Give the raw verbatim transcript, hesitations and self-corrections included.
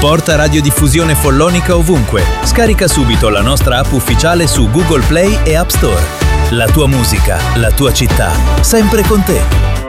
Porta radiodiffusione Follonica ovunque. Scarica subito la nostra app ufficiale su Google Play e App Store. La tua musica, la tua città, sempre con te.